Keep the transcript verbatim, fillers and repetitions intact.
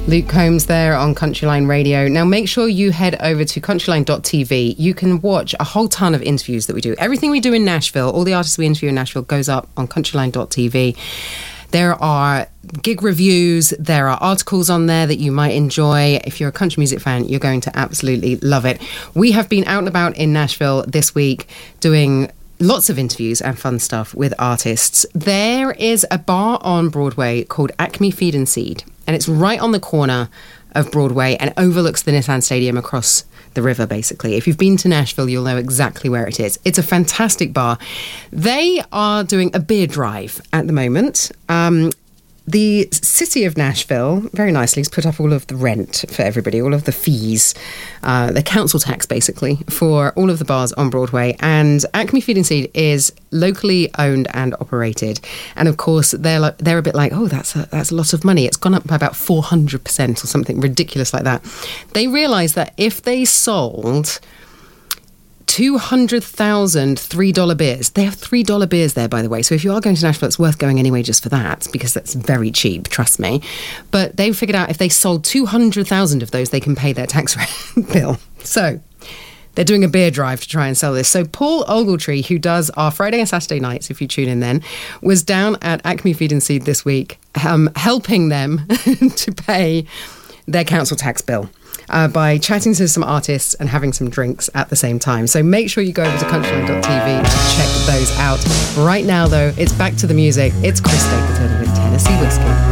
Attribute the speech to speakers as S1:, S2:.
S1: Luke Combs there on Countryline Radio. Now make sure you head over to countryline dot t v. You can watch a whole ton of interviews that we do. Everything we do in Nashville, all the artists we interview in Nashville goes up on countryline dot t v. There are gig reviews, there are articles on there that you might enjoy. If you're a country music fan, you're going to absolutely love it. We have been out and about in Nashville this week doing lots of interviews and fun stuff with artists. There is a bar on Broadway called Acme Feed and Seed, and it's right on the corner of Broadway and overlooks the Nissan Stadium across the river, basically. If you've been to Nashville, you'll know exactly where it is. It's a fantastic bar. They are doing a beer drive at the moment. Um, the city of Nashville, very nicely, has put up all of the rent for everybody, all of the fees, uh, the council tax, basically, for all of the bars on Broadway. And Acme Feed and Seed is locally owned and operated. And of course, they're like, they're a bit like, oh, that's a, that's a lot of money. It's gone up by about four hundred percent or something ridiculous like that. They realised that if they sold two hundred thousand three dollar beers. They have three dollar beers there, by the way. So if you are going to Nashville, it's worth going anyway just for that, because that's very cheap, trust me. But they figured out if they sold two hundred thousand of those, they can pay their tax bill. So they're doing a beer drive to try and sell this. So Paul Ogletree, who does our Friday and Saturday nights, if you tune in then, was down at Acme Feed and Seed this week, um, helping them to pay their council tax bill. Uh, by chatting to some artists and having some drinks at the same time. So make sure you go over to countryline dot t v to check those out. Right now, though, it's back to the music. It's Chris Stapleton with Tennessee Whiskey.